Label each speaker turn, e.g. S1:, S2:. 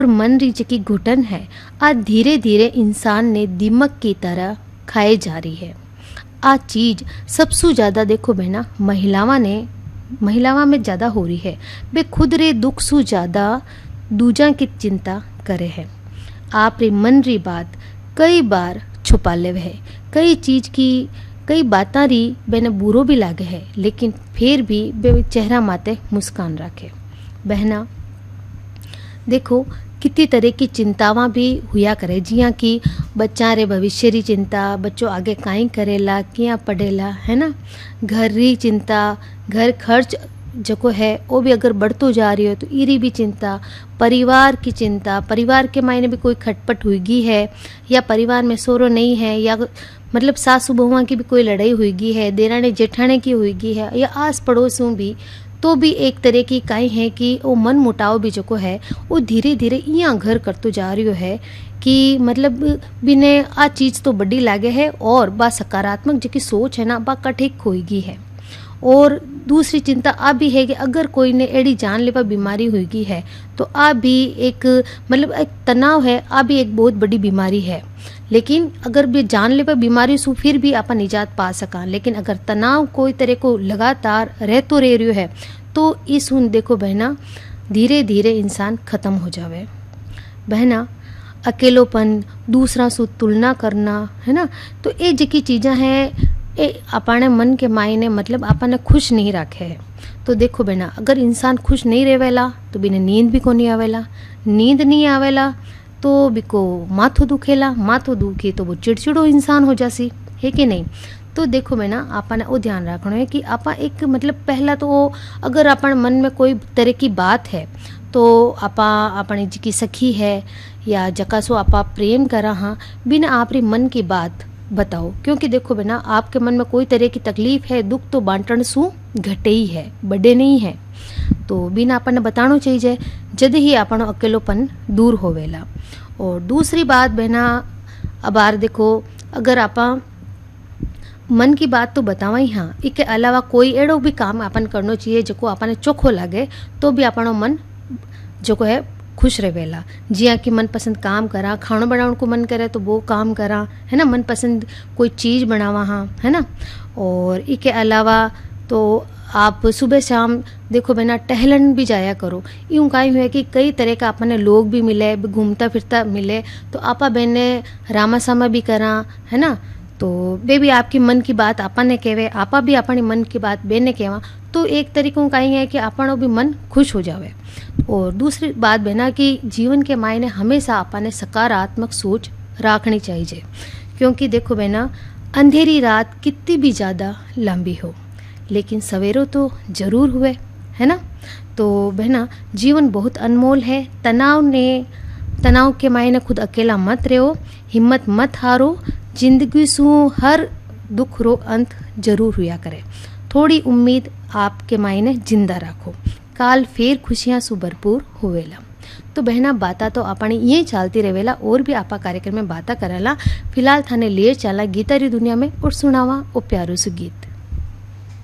S1: और मन री जकी घुटन है आ धीरे धीरे इंसान ने दिमक की तरह खाए जा रही है। आ चीज सबसे ज्यादा देखो बहना महिलावां में ज्यादा हो रही है। वे खुद रे दुख सु ज्यादा दूजा की चिंता करे है। आप रे मन री बात कई बार छुपा ले है, कई बातां री बेने बुरो भी लागे है, लेकिन फिर भी बे चेहरा माते मुस्कान रखे। बहना देखो कितनी तरह की चिंतावां भी हुआ करे, जिया कि बच्चा रे भविष्य री चिंता, बच्चों आगे काई करेला, किया पढ़ेला, है ना। घर री चिंता, घर खर्च जो है वो भी अगर बढ़तो जा रही हो तो इरी भी चिंता, परिवार की चिंता, परिवार के मायने भी कोई खटपट हुईगी है, या परिवार में सोरो नहीं है, या मतलब सासू बहुआ की भी कोई लड़ाई हुईगी है, देराने जेठाने की हुईगी है, या आस पड़ोसों भी, तो भी एक तरह की काई है कि वो मन मुटाव भी जो है वो धीरे धीरे इया घर करतो जा रही है कि मतलब बिने आ चीज तो बड़ी लागे है, और बा सकारात्मक जो सोच है ना बा कठिक होगी है। और दूसरी चिंता आ भी है कि अगर कोई ने एड़ी जानलेवा बीमारी हुईगी है तो आ भी एक मतलब एक तनाव है, आ भी एक बहुत बड़ी बीमारी है। लेकिन अगर भी जानलेवा बीमारी से फिर भी आप निजात पा सका, लेकिन अगर तनाव कोई तरह को लगातार रहतो रह रही है तो इस हुन देखो बहना धीरे धीरे इंसान खत्म हो जावे। बहना अकेलोपन, दूसरा से तुलना करना, है ना, तो ये जकी चीज़ें हैं ये अपने मन के मायने मतलब अपने खुश नहीं रखे है। तो देखो बहना अगर इंसान खुश नहीं रहेला तो बिना नींद भी को नहीं आवेला, नींद नहीं आवेला तो बिको माथो दुखेला, माथो दुखे तो वो चिड़चिड़ो इंसान हो जासी, है कि नहीं। तो देखो बहना आपने वो ध्यान रखना है कि आपा एक मतलब पहला तो अगर अपन मन में कोई तरह की बात है तो आपा अपनी जी सखी है या जकासो आपा प्रेम करा हाँ बिना आपरी मन की बात बताओ, क्योंकि देखो बहना आपके मन में कोई तरह की तकलीफ है, दुख तो बांटन सु घटे ही है, बड़े नहीं है। तो बिना अपन ने बताना चाहिए जद ही अपन अकेलोपन दूर होवेला। और दूसरी बात बहना अब आर देखो अगर आपा मन की बात तो बतावा ही हाँ, इसके अलावा कोई एड़ो भी काम अपन करना चाहिए जो अपन चोखो लगे तो भी अपनो मन जो है खुश रहेला। जिया कि मनपसंद काम करा, खाना बनाने को मन करे तो वो काम करा, है ना, मनपसंद कोई चीज़ बनावा हाँ, है ना। और इसके अलावा तो आप सुबह शाम देखो बहना टहलन भी जाया करो। यूँ का हुए कि कई तरह का अपने लोग भी मिले, घूमता फिरता मिले तो आपा बहने रामा सामा भी करा, है ना। तो वे भी आपकी मन की बात आपा ने कहवे, आपा भी अपनी मन की बात बेने कहवा, तो एक तरीकों का ही है कि अपनो भी मन खुश हो जावे। और दूसरी बात बहना कि जीवन के मायने हमेशा अपने सकारात्मक सोच रखनी चाहिए, क्योंकि देखो बहना अंधेरी रात कितनी भी ज़्यादा लंबी हो लेकिन सवेरो तो जरूर हुए, है ना। तो बहना जीवन बहुत अनमोल है, तनाव के मायने खुद अकेला मत रहो, हिम्मत मत हारो, जिंदगी सु हर दुख रो अंत जरूर हुआ करे। थोड़ी उम्मीद आपके मायने जिंदा रखो, काल फिर खुशियां सु भरपूर होवेला। तो बहना बाता तो अपनी ये चलती रहेला और भी आपा कार्यक्रम में बाता कराला। फिलहाल थाने लिए चला गीता री दुनिया में और सुनावा ओ प्यारो सु गीत।